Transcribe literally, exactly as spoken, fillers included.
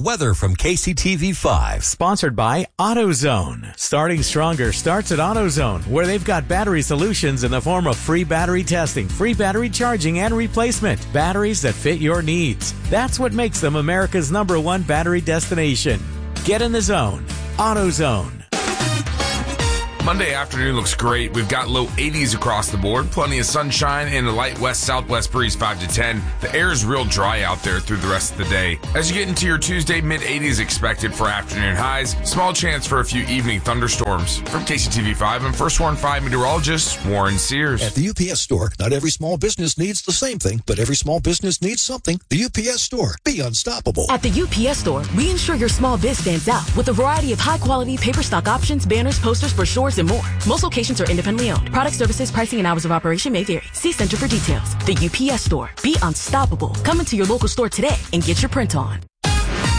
Weather from K C T V five. Sponsored by AutoZone. Starting stronger starts at AutoZone, where they've got battery solutions in the form of free battery testing, free battery charging, and replacement. Batteries that fit your needs. That's what makes them America's number one battery destination. Get in the zone. AutoZone. Monday afternoon looks great. We've got low eighties across the board, plenty of sunshine, and a light west-southwest breeze five to ten. The air is real dry out there through the rest of the day. As you get into your Tuesday, mid-eighties expected for afternoon highs. Small chance for a few evening thunderstorms. From K C T V five, I'm First Warn five meteorologist Warren Sears. At the U P S Store, not every small business needs the same thing, but every small business needs something. The U P S Store. Be unstoppable. At the U P S Store, we ensure your small biz stands out with a variety of high-quality paper stock options, banners, posters, brochures, and more. Most locations are independently owned. Product services, pricing, and hours of operation may vary. See Center for details. The U P S Store. Be unstoppable. Come into your local store today and get your print on.